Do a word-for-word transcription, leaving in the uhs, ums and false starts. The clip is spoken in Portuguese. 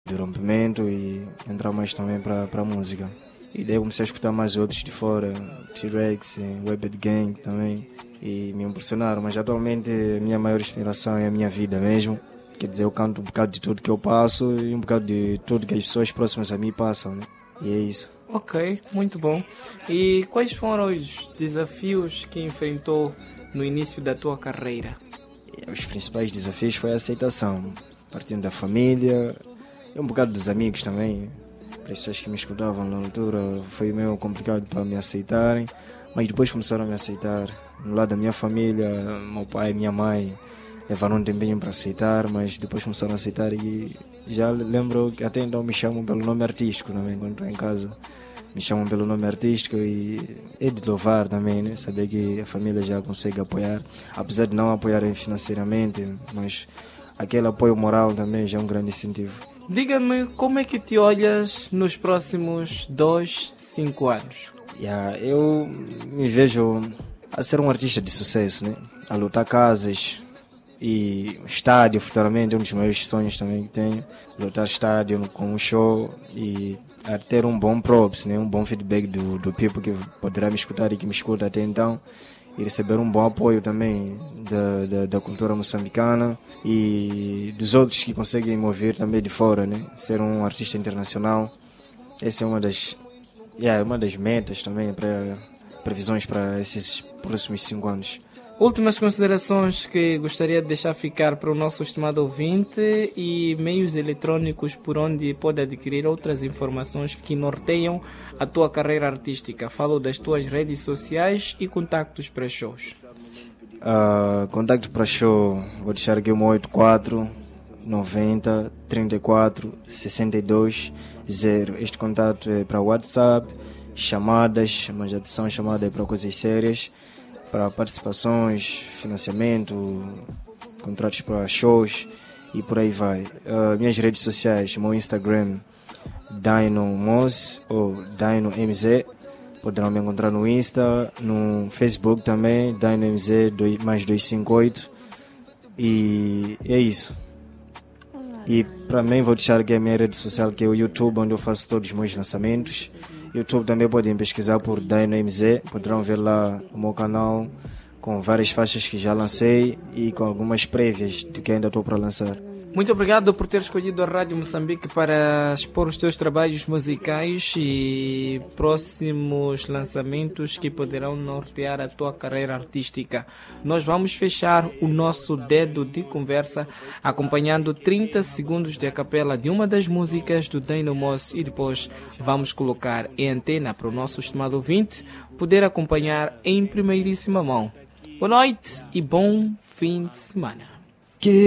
de rompimento e entrar mais também para a música. E daí eu comecei a escutar mais outros de fora, T-Rex, Webbed Gang também, e me impressionaram. Mas atualmente a minha maior inspiração é a minha vida mesmo. Quer dizer, eu canto um bocado de tudo que eu passo e um bocado de tudo que as pessoas próximas a mim passam, né? E é isso. Ok, muito bom. E quais foram os desafios que enfrentou no início da tua carreira? E os principais desafios foi a aceitação, partindo da família e um bocado dos amigos também. Para as pessoas que me escutavam na altura foi meio complicado para me aceitarem, mas depois começaram a me aceitar. No lado da minha família, meu pai e minha mãe levaram um tempinho para aceitar, mas depois começaram a aceitar e já lembro que até então me chamam pelo nome artístico também, quando estou em casa. Me chamam pelo nome artístico e é de louvar também, né? Saber que a família já consegue apoiar, apesar de não apoiarem financeiramente, mas aquele apoio moral também já é um grande incentivo. Diga-me, como é que te olhas nos próximos dois, cinco anos? Yeah, eu me vejo a ser um artista de sucesso, né? A lutar casas e estádio futuramente, é um dos meus sonhos também que tenho. Lutar estádio com um show e a ter um bom props, né? Um bom feedback do, do people que poderá me escutar e que me escuta até então. E receber um bom apoio também da, da, da cultura moçambicana e dos outros que conseguem me ouvir também de fora, né? Ser um artista internacional. Essa é uma das, yeah, uma das metas também, para previsões para esses próximos cinco anos. Últimas considerações que gostaria de deixar ficar para o nosso estimado ouvinte e meios eletrônicos por onde pode adquirir outras informações que norteiam a tua carreira artística. Falo das tuas redes sociais e contactos para shows. Uh, contactos para show, vou deixar aqui o oito quatro noventa trinta e quatro sessenta e dois zero. Este contato é para WhatsApp, chamadas, mas a são chamadas é para coisas sérias, para participações, financiamento, contratos para shows e por aí vai. Uh, minhas redes sociais, meu Instagram, DinoMoz ou DinoMZ. Poderão me encontrar no Insta, no Facebook também, DinoMZ mais duzentos e cinquenta e oito. E é isso. E para mim vou deixar aqui a minha rede social, que é o YouTube, onde eu faço todos os meus lançamentos. YouTube também podem pesquisar por DinoMZ, poderão ver lá o meu canal com várias faixas que já lancei e com algumas prévias do que ainda estou para lançar. Muito obrigado por ter escolhido a Rádio Moçambique para expor os teus trabalhos musicais e próximos lançamentos que poderão nortear a tua carreira artística. Nós vamos fechar o nosso dedo de conversa acompanhando trinta segundos de acapela de uma das músicas do DinoMoz e depois vamos colocar em antena para o nosso estimado ouvinte poder acompanhar em primeiríssima mão. Boa noite e bom fim de semana.